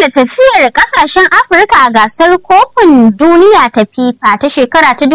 bayyana tafiyar kasashen Afirka a gasar kofin duniya ta FIFA ta shekara ta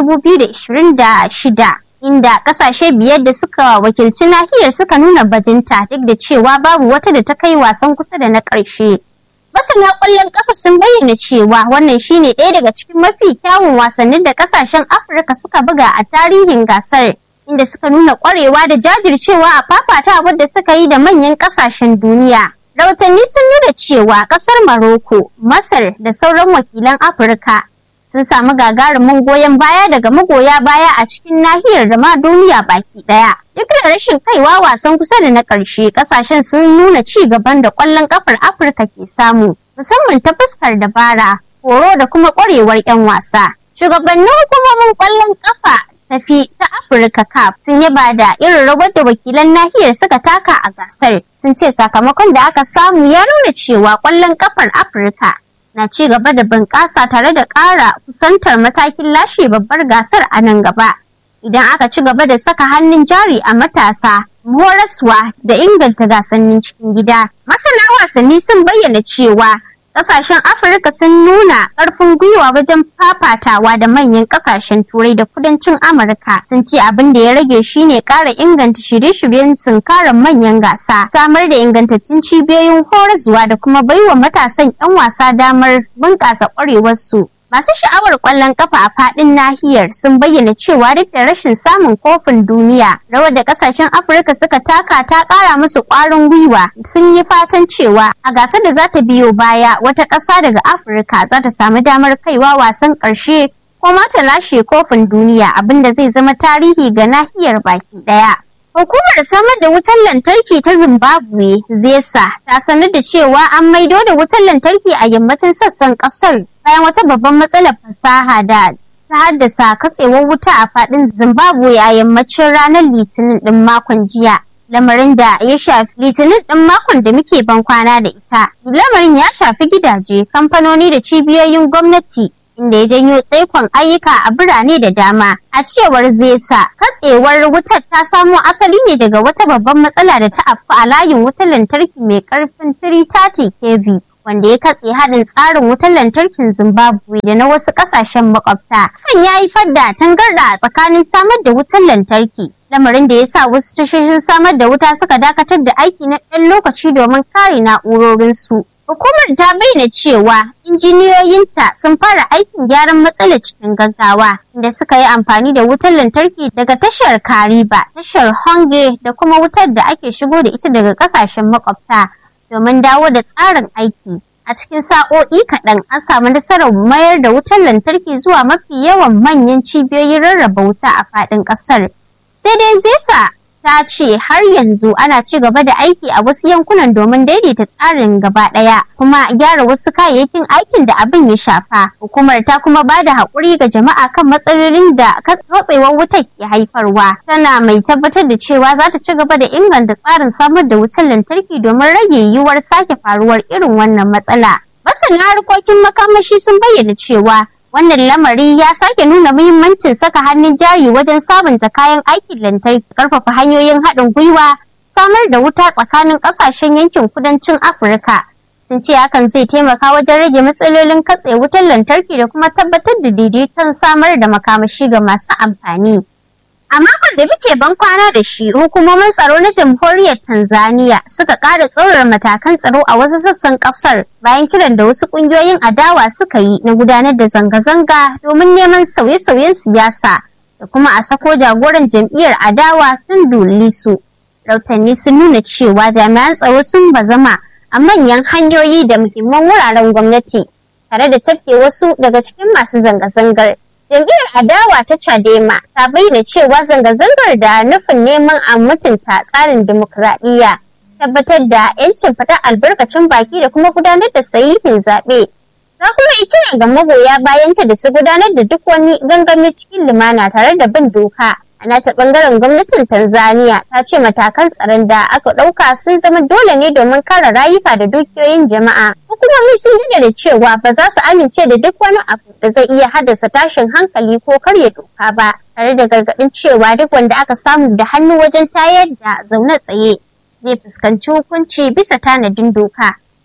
2026, inda kasashe 5 da suka wakilci nahiyar suka nuna bajinta duk da cewa babu wata da ta kai wasan kusa da na ƙarshe. Masana ƙwallon ƙafa sun bayyana cewa wannan shine ɗaya daga cikin mafi kyawun wasannin da kasashen Afirka suka buga a tarihin gasar, inda suka nuna ƙwarewa da jajircewa a fafatawar da suka yi da manyan kasashen duniya. Rahotanni sun nuna cewa ƙasar Maroko, Masar da sauran wakilan Afirka sun samu gagarumin goyon baya daga magoya baya a cikin nahiyar da ma duniya baki ɗaya. Duk da rashin kaiwa wasan kusa da na ƙarshe, ƙasashen sun nuna ci gaban da ƙwallon ƙafar Afirka ke samu, musamman ta fuskar dabara, horo da kuma ƙwarewar 'yan wasa. Shugabannin hukumomin ƙwallon ƙafa ta Afirka CAF sun yaba da irin rawar da wakilan nahiyar suka taka a gasar. Sun ce sakamakon da aka samu ya nuna cewa ƙwallon ƙafar Afirka na ci gaba da bunƙasa tare da ƙara kusantar matakin lashe babbar gasar a nan gaba. Idan aka ci gaba da saka hannun jari a matasa, horaswa da inganta gasannin cikin gida. Masana wasanni sun bayyana cewa ƙasashen Afirka sun nuna ƙarfin gwiwa wajen fafatawa da manyan ƙasashen Turai da Kudancin Amurka. Sun ce abin da ya rage shine ƙara inganta shirye-shiryen tunkarar manyan gasa, samar da ingantattun cibiyoyin horaswa da kuma baiwa matasan 'yan wasa damar bunƙasa ƙwarewarsu. Masu sha'awar ƙwallon ƙafa a faɗin nahiyar sun bayyana cewa duk da rashin samun kofin duniya, rawar da ƙasashen Afirka suka taka ta ƙara musu ƙwarin gwiwa. Sun yi fatan cewa a gasar da za ta biyo baya, wata ƙasa daga Afirka za ta samu damar kaiwa wasan ƙarshe ko ma ta lashe kofin duniya, abin da zai zama tarihi ga nahiyar baki ɗaya. Hukumar samar da wutar lantarki ta Zimbabwe, ZESA, ta sanar da cewa an maido da wutar lantarki a yammacin sassan ƙasar bayan wata babban matsalar fasaha da ta haddasa katsewar wuta a faɗin Zimbabwe a yammacin ranar Litinin ɗin makon jiya. Lamarin da ya shafi Litinin ɗin makon da muke ban kwana da ita. Lamarin ya shafi gidaje, kamfanoni da cibiyoyin gwamnati, inda ya janyo tsaikon ayyuka a birane da dama. A cewar ZESA, katsewar wutar ta samo asali ne daga wata babban matsala da ta afku a layin wutar lantarki mai karfin 330 kV, wanda ya katse haɗin tsarin wutar lantarkin Zimbabwe da na wasu ƙasashen makwabta. Kan ya haifar da tangarɗa a tsakanin samar da wutar lantarki, lamarin da ya sa wasu tashoshin samar da wuta suka dakatar da aiki na ɗan lokaci domin kare na'urorinsu. Hukumar ta bayyana cewa injiniyoyinta sun fara aikin gyaran matsalar cikin gaggawa, inda suka yi amfani da wutar lantarki daga tashar Kariba, tashar Honge da kuma wutar da ake shigo da ita daga kasashen makwabta domin dawo da tsarin aiki. A cikin sa'o'i kaɗan an samu nasarar mayar da wutar lantarki zuwa mafi yawan manyan cibiyoyin rarraba wuta a faɗin ƙasar. Sai dai ZESA ta ce har yanzu ana ci gaba da aiki a wasu yankunan domin daidaita tsarin gaba ɗaya kuma gyara wasu kayayyakin aikin da abin ya shafa. Hukumar ta kuma ba da haƙuri ga jama'a kan matsalolin da katsewar wutar ke haifarwa. Tana mai tabbatar da cewa za ta ci gaba da inganta tsarin samar da wutar lantarki domin rage yiwuwar sake faruwar irin wannan matsala. Masana harkokin makamashi sun bayyana cewa wannan lamari ya sake nuna muhimmancin saka hannun jari wajen sabunta kayan aikin lantarki, karfafa hanyoyin haɗin gwiwa, samar da wuta tsakanin ƙasashen yankin kudancin Afirka. Sun ce hakan zai taimaka wajen rage matsalolin katse wutar lantarki da kuma tabbatar da daidaiton samar da makamashi ga masu amfani. A makon da muke ban kwana da shi, hukumomin tsaro na jamhuriyar Tanzania suka ƙara tsaurara matakan tsaro a wasu sassan ƙasar bayan kiran da wasu ƙungiyoyin adawa suka yi na gudanar da zanga-zanga domin neman sauye-sauyen siyasa da kuma a sako jagoran jam'iyyar adawa Tundu Lissu. Rahotanni sun nuna cewa jami'an tsaro sun bazama a manyan hanyoyi da muhimman wuraren gwamnati tare da cafke wasu daga cikin masu zanga-zangar. Jam'iyyar adawa ta Chadema ta bayyana cewa zanga-zangar da nufin neman a mutunta tsarin dimokuraɗiyya, tabbatar da 'yancin faɗar albarkacin baki da kuma gudanar da sahihin zaɓe. Ta kuma yi kira ga magoya bayanta da su gudanar da duk wani gangami cikin lumana tare da bin doka. A nata ɓangaren gwamnatin Tanzania ta ce matakan tsaron da aka ɗauka sun zama dole ne domin kare rayuka da dukiyoyin jama'a. Hukumomi sun yi da cewa ba za su amince da duk wani abu da zai iya haddasa tashin hankali ko karya doka ba, tare da gargaɗin cewa duk wanda aka samu da hannu wajen tayar da zaune tsaye zai fuskanci hukunci bisa tanadin doka.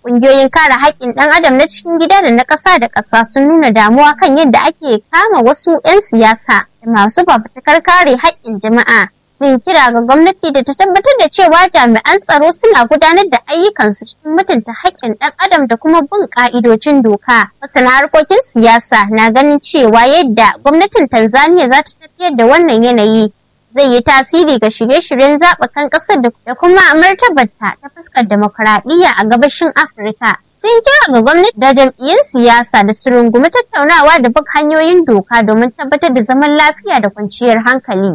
Ƙungiyoyin kare haƙƙin ɗan adam na cikin gida da na ƙasa da ƙasa sun nuna damuwa kan yadda ake kama wasu 'yan siyasa da masu fafutukar kare haƙƙin jama'a. Sun kira ga gwamnati da ta tabbatar da cewa jami'an tsaro suna gudanar da ayyukansu cikin mutunta haƙƙin ɗan adam da kuma bin ƙa'idojin doka. Masana harkokin siyasa na ganin cewa yadda gwamnatin Tanzania za ta tafiyar da wannan yanayi zai yi tasiri ga shirye-shiryen zaɓukan ƙasar da kuma martabarta ta fuskar demokuraɗiyya a gabashin Afirka. Sun kira ga gwamnati da jam'iyyun siyasa da su rungumi tattaunawa da bin hanyoyin doka domin tabbatar da zaman lafiya da kwanciyar hankali.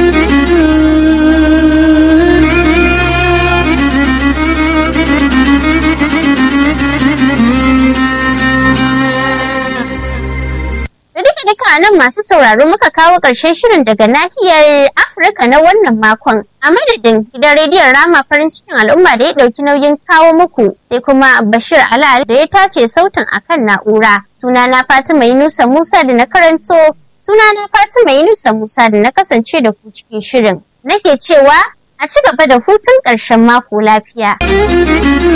Duka nan masu sauraro muka kawo ƙarshen shirin daga nahiyar Afirka na wannan makon. A madadin gidan rediyon Rama farin cikin al'umma da ya ɗauki nauyin kawo muku, sai kuma Bashir Alali da ya tace sautin akan na'ura. Sunana Fatima Yunusa Musa da na kasance da ku cikin shirin. Nake cewa a ci gaba da hutun ƙarshen mako lafiya.